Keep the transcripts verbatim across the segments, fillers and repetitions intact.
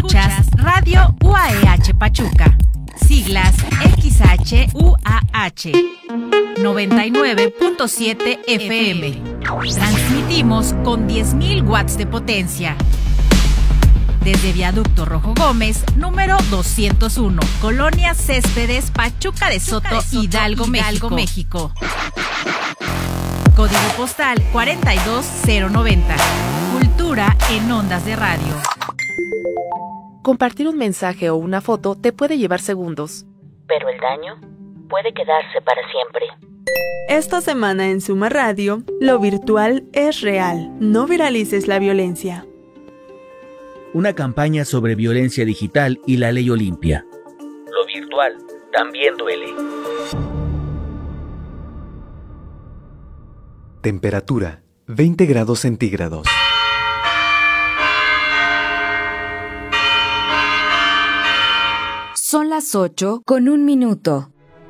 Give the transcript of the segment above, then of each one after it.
Escuchas Radio U A E H Pachuca, siglas X H U A H, noventa y nueve punto siete F M. Transmitimos con diez mil watts de potencia. Desde Viaducto Rojo Gómez, número doscientos uno, Colonia Céspedes, Pachuca de Soto, Pachuca de Soto Hidalgo, Hidalgo, México. México. Código postal cuarenta y dos cero noventa. Cultura en ondas de radio. Compartir un mensaje o una foto te puede llevar segundos, pero el daño puede quedarse para siempre. Esta semana en Suma Radio, lo virtual es real. No viralices la violencia. Una campaña sobre violencia digital y la ley Olimpia. Lo virtual también duele. Temperatura veinte grados centígrados. Son las ocho con un minuto.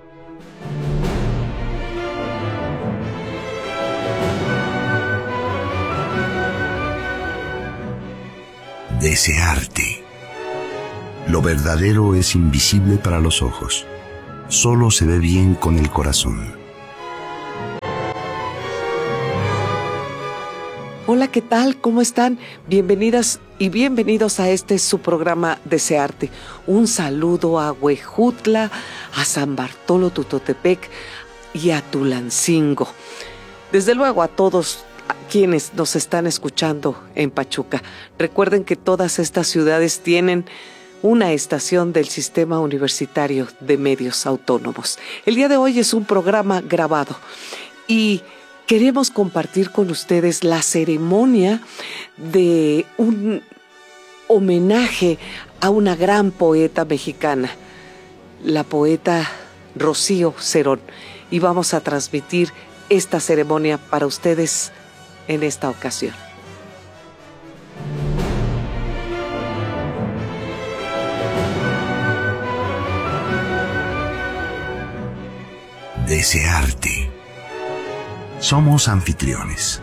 Desearte. Lo verdadero es invisible para los ojos. Solo se ve bien con el corazón. Hola, ¿qué tal? ¿Cómo están? Bienvenidas y bienvenidos a este su programa Desearte. Un saludo a Huejutla, a San Bartolo Tutotepec y a Tulancingo. Desde luego a todos quienes nos están escuchando en Pachuca. Recuerden que todas estas ciudades tienen una estación del Sistema Universitario de Medios Autónomos. El día de hoy es un programa grabado y queremos compartir con ustedes la ceremonia de un homenaje a una gran poeta mexicana, la poeta Rocío Cerón. Y vamos a transmitir esta ceremonia para ustedes en esta ocasión. Desearte. Somos anfitriones.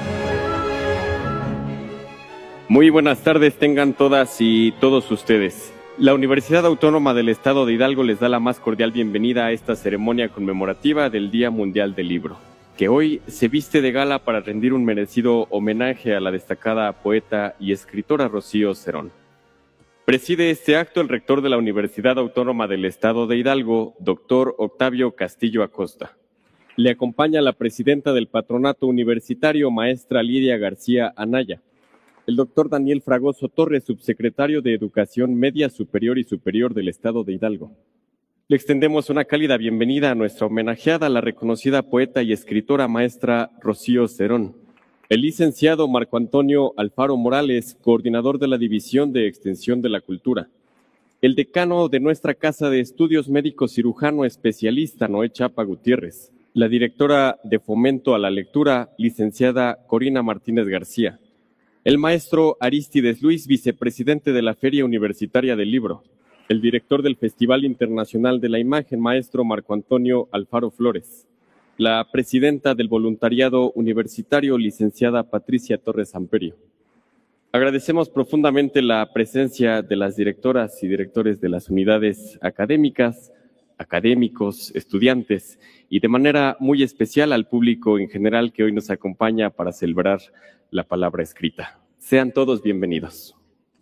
Muy buenas tardes tengan todas y todos ustedes. La Universidad Autónoma del Estado de Hidalgo les da la más cordial bienvenida a esta ceremonia conmemorativa del Día Mundial del Libro, que hoy se viste de gala para rendir un merecido homenaje a la destacada poeta y escritora Rocío Cerón. Preside este acto el rector de la Universidad Autónoma del Estado de Hidalgo, doctor Octavio Castillo Acosta. Le acompaña la presidenta del Patronato Universitario, maestra Lidia García Anaya, el doctor Daniel Fragoso Torres, subsecretario de Educación Media Superior y Superior del Estado de Hidalgo. Le extendemos una cálida bienvenida a nuestra homenajeada, la reconocida poeta y escritora maestra Rocío Cerón, el licenciado Marco Antonio Alfaro Morales, coordinador de la División de Extensión de la Cultura, el decano de nuestra Casa de Estudios Médico Cirujano Especialista Noé Chapa Gutiérrez, la directora de Fomento a la Lectura, licenciada Corina Martínez García, el maestro Arístides Luis, vicepresidente de la Feria Universitaria del Libro, el director del Festival Internacional de la Imagen, maestro Marco Antonio Alfaro Flores, la presidenta del Voluntariado Universitario, licenciada Patricia Torres Amperio. Agradecemos profundamente la presencia de las directoras y directores de las unidades académicas, académicos, estudiantes y de manera muy especial al público en general que hoy nos acompaña para celebrar la palabra escrita. Sean todos bienvenidos.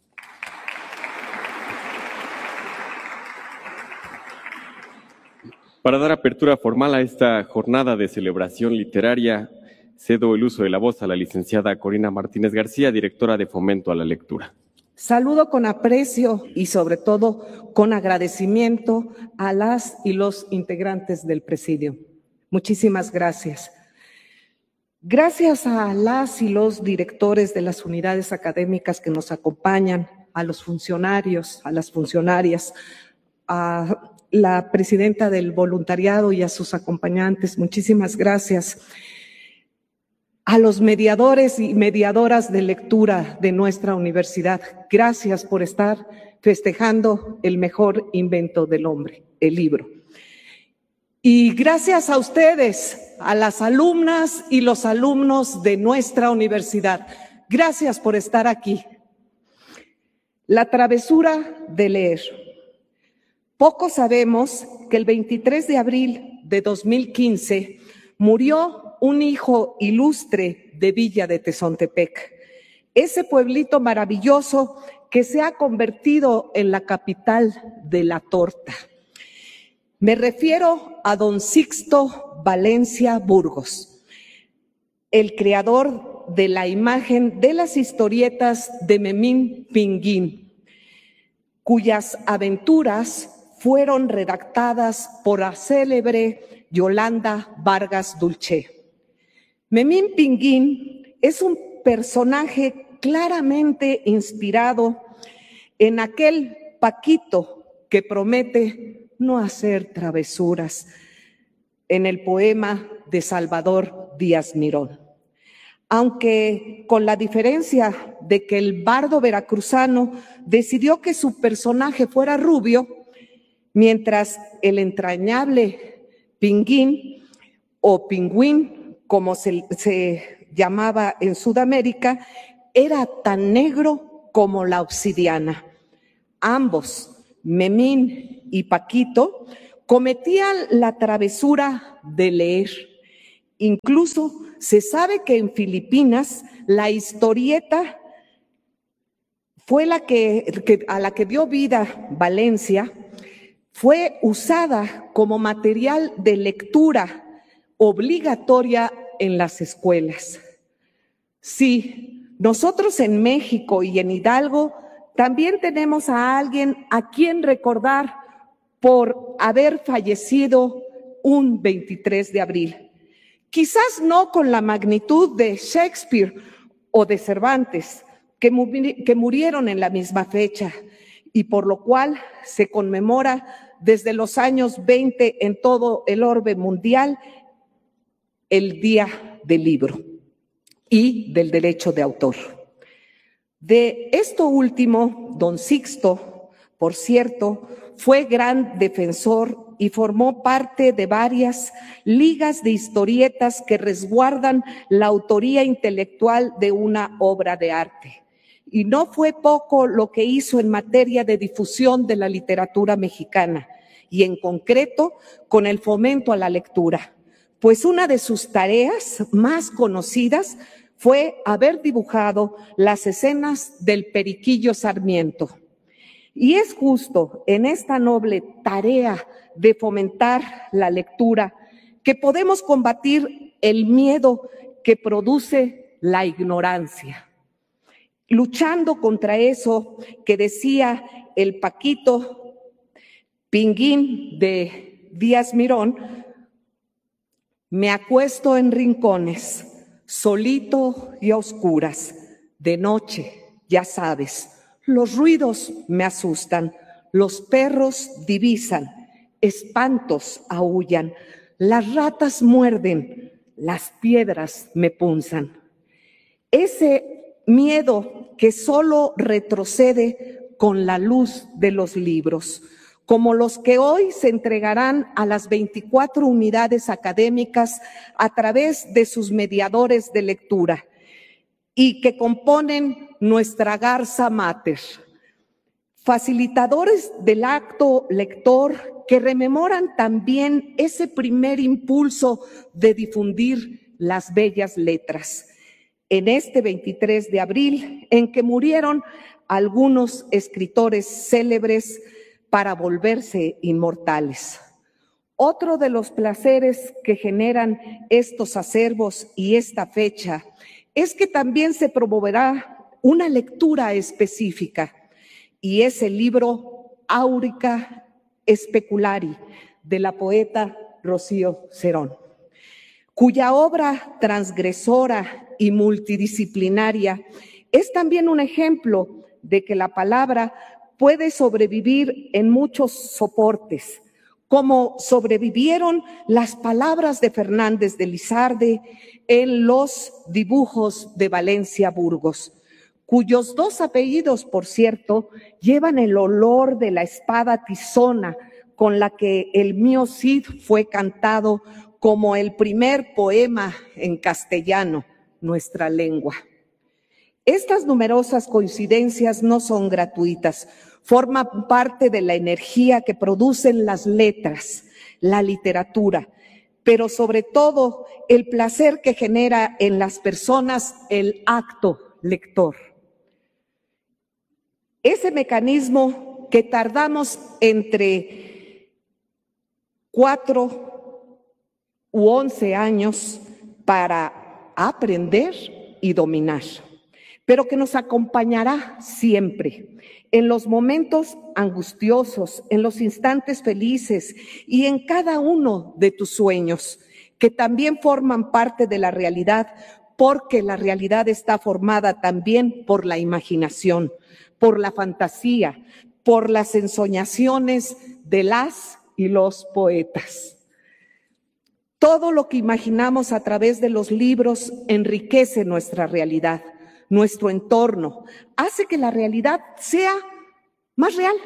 Para dar apertura formal a esta jornada de celebración literaria, cedo el uso de la voz a la licenciada Corina Martínez García, directora de Fomento a la Lectura. Saludo con aprecio y sobre todo con agradecimiento a las y los integrantes del presidio. Muchísimas gracias. Gracias a las y los directores de las unidades académicas que nos acompañan, a los funcionarios, a las funcionarias, a la presidenta del voluntariado y a sus acompañantes. Muchísimas gracias. A los mediadores y mediadoras de lectura de nuestra universidad, gracias por estar festejando el mejor invento del hombre, el libro. Y gracias a ustedes, a las alumnas y los alumnos de nuestra universidad. Gracias por estar aquí. La travesura de leer. Poco sabemos que el veintitrés de abril de dos mil quince murió un hijo ilustre de Villa de Tezontepec, ese pueblito maravilloso que se ha convertido en la capital de la torta. Me refiero a don Sixto Valencia Burgos, el creador de la imagen de las historietas de Memín Pinguín, cuyas aventuras fueron redactadas por la célebre Yolanda Vargas Dulce. Memín Pinguín es un personaje claramente inspirado en aquel Paquito que promete no hacer travesuras en el poema de Salvador Díaz Mirón. Aunque con la diferencia de que el bardo veracruzano decidió que su personaje fuera rubio, mientras el entrañable Pinguín o Pingüín, como se, se llamaba en Sudamérica, era tan negro como la obsidiana. Ambos, Memín y Paquito, cometían la travesura de leer. Incluso se sabe que en Filipinas la historieta fue la que, que, a la que dio vida Valencia, fue usada como material de lectura obligatoria en las escuelas. Sí, nosotros en México y en Hidalgo también tenemos a alguien a quien recordar por haber fallecido un veintitrés de abril. Quizás no con la magnitud de Shakespeare o de Cervantes, que, muri- que murieron en la misma fecha, y por lo cual se conmemora desde los años veinte en todo el orbe mundial el Día del Libro y del Derecho de Autor. De esto último, don Sixto, por cierto, fue gran defensor y formó parte de varias ligas de historietas que resguardan la autoría intelectual de una obra de arte. Y no fue poco lo que hizo en materia de difusión de la literatura mexicana, y en concreto con el fomento a la lectura, pues una de sus tareas más conocidas fue haber dibujado las escenas del Periquillo Sarmiento. Y es justo en esta noble tarea de fomentar la lectura que podemos combatir el miedo que produce la ignorancia. Luchando contra eso que decía el Paquito Pinguín de Díaz Mirón, me acuesto en rincones, solito y a oscuras, de noche, ya sabes, los ruidos me asustan, los perros divisan, espantos aúllan, las ratas muerden, las piedras me punzan. Ese miedo que solo retrocede con la luz de los libros, como los que hoy se entregarán a las veinticuatro unidades académicas a través de sus mediadores de lectura y que componen nuestra Garza Mater, facilitadores del acto lector que rememoran también ese primer impulso de difundir las bellas letras. En este veintitrés de abril, en que murieron algunos escritores célebres para volverse inmortales. Otro de los placeres que generan estos acervos y esta fecha es que también se promoverá una lectura específica, y es el libro Áurica Speculari de la poeta Rocío Cerón, cuya obra transgresora y multidisciplinaria es también un ejemplo de que la palabra puede sobrevivir en muchos soportes, como sobrevivieron las palabras de Fernández de Lizarde en los dibujos de Valencia Burgos, cuyos dos apellidos, por cierto, llevan el olor de la espada tizona con la que el mío Cid fue cantado como el primer poema en castellano, nuestra lengua. Estas numerosas coincidencias no son gratuitas, forman parte de la energía que producen las letras, la literatura, pero sobre todo el placer que genera en las personas el acto lector. Ese mecanismo que tardamos entre cuatro u once años para aprender y dominar, pero que nos acompañará siempre en los momentos angustiosos, en los instantes felices y en cada uno de tus sueños, que también forman parte de la realidad, porque la realidad está formada también por la imaginación, por la fantasía, por las ensoñaciones de las y los poetas. Todo lo que imaginamos a través de los libros enriquece nuestra realidad, nuestro entorno, hace que la realidad sea más real.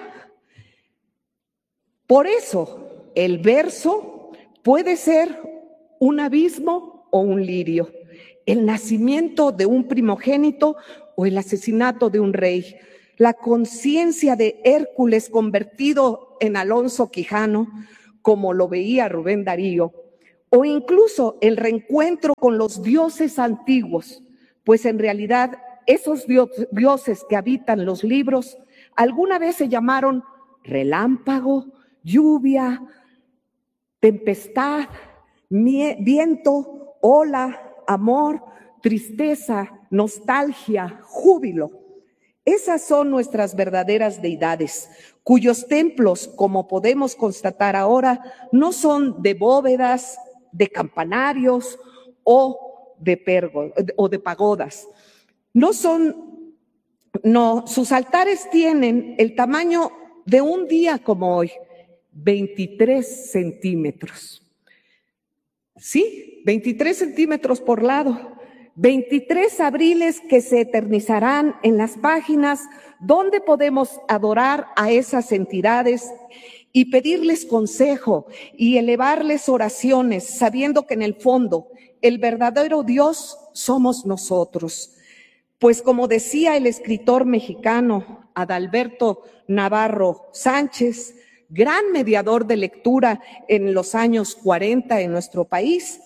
Por eso, el verso puede ser un abismo o un lirio, el nacimiento de un primogénito o el asesinato de un rey, la conciencia de Hércules convertido en Alonso Quijano, como lo veía Rubén Darío, o incluso el reencuentro con los dioses antiguos, pues en realidad esos dioses que habitan los libros alguna vez se llamaron relámpago, lluvia, tempestad, viento, ola, amor, tristeza, nostalgia, júbilo. Esas son nuestras verdaderas deidades, cuyos templos, como podemos constatar ahora, no son de bóvedas, de campanarios o de, pergo, o de pagodas. No son, no, sus altares tienen el tamaño de un día como hoy, veintitrés centímetros. Sí, veintitrés centímetros por lado, veintitrés abriles que se eternizarán en las páginas donde podemos adorar a esas entidades y pedirles consejo y elevarles oraciones, sabiendo que en el fondo el verdadero Dios somos nosotros. Pues como decía el escritor mexicano Adalberto Navarro Sánchez, gran mediador de lectura en los años cuarenta en nuestro país,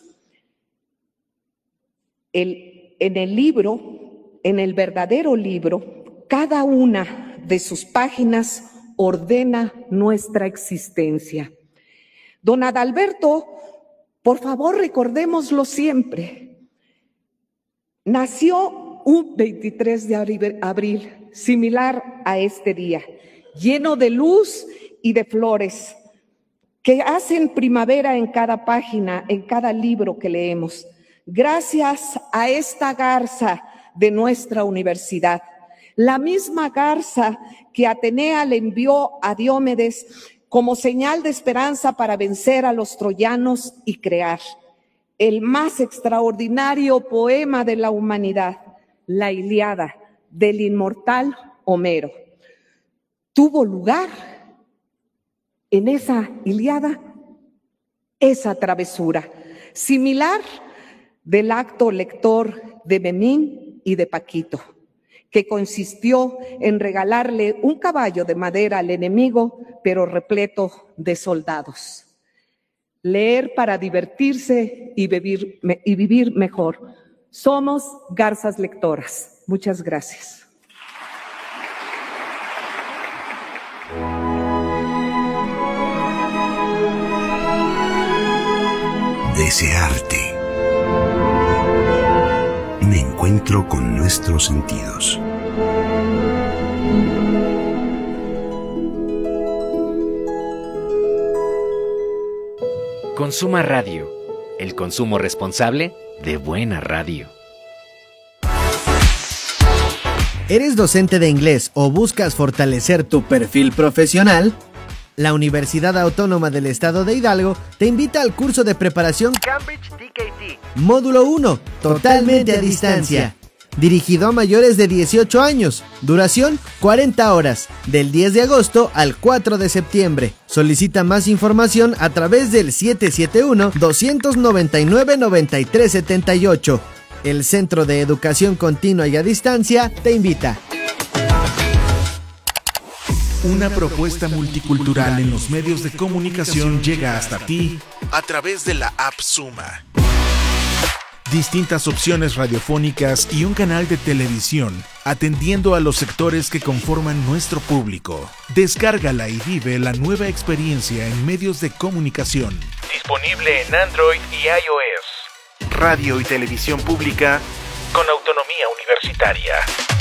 el, en el libro, en el verdadero libro, cada una de sus páginas ordena nuestra existencia. Don Adalberto, por favor recordémoslo siempre, nació un veintitrés de abril, similar a este día, lleno de luz y de flores que hacen primavera en cada página, en cada libro que leemos. Gracias a esta garza de nuestra universidad, la misma garza que Atenea le envió a Diomedes como señal de esperanza para vencer a los troyanos y crear el más extraordinario poema de la humanidad, la Ilíada, del inmortal Homero. Tuvo lugar en esa Ilíada esa travesura, similar del acto lector de Memín y de Paquito, que consistió en regalarle un caballo de madera al enemigo, pero repleto de soldados. Leer para divertirse y vivir, y vivir mejor. Somos garzas lectoras. Muchas gracias. Desearte. Un encuentro con nuestros sentidos. Consuma Radio, el consumo responsable de buena radio. ¿Eres docente de inglés o buscas fortalecer tu perfil profesional? La Universidad Autónoma del Estado de Hidalgo te invita al curso de preparación Cambridge T K T. Módulo uno, totalmente a distancia. Dirigido a mayores de dieciocho años. Duración cuarenta horas, del diez de agosto al cuatro de septiembre. Solicita más información a través del siete siete uno, dos nueve nueve, nueve tres siete ocho. El Centro de Educación Continua y a Distancia te invita. Una propuesta multicultural en los medios de comunicación llega hasta ti a través de la app Suma. Distintas opciones radiofónicas y un canal de televisión atendiendo a los sectores que conforman nuestro público. Descárgala y vive la nueva experiencia en medios de comunicación. Disponible en Android y iOS. Radio y televisión pública con autonomía universitaria.